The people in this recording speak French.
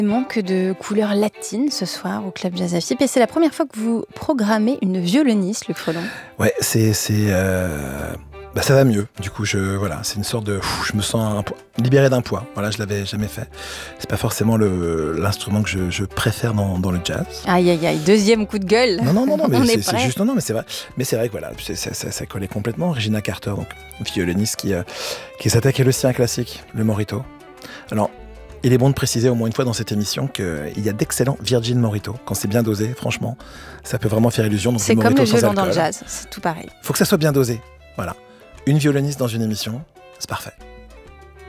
Manque de couleurs latines ce soir au Club Jazz Afib et c'est la première fois que vous programmez une violoniste, Luc Frelon. Ouais, ça va mieux. Du coup, c'est une sorte de, je me sens libéré d'un poids. Voilà, je l'avais jamais fait. C'est pas forcément l'instrument que je préfère dans le jazz. Aïe aïe aïe, deuxième coup de gueule. Non, mais On c'est prêt. juste, non, mais c'est vrai. Mais c'est vrai que voilà, ça collait complètement. Regina Carter, donc violoniste qui s'attaque elle aussi à un classique, le Morito. Alors, il est bon de préciser au moins une fois dans cette émission qu'il y a d'excellents Virgin Morito. Quand c'est bien dosé, franchement, ça peut vraiment faire illusion. Donc C'est comme Morito le sans violon dans alcool. le jazz, c'est tout pareil. Faut que ça soit bien dosé. Voilà. Une violoniste dans une émission, c'est parfait.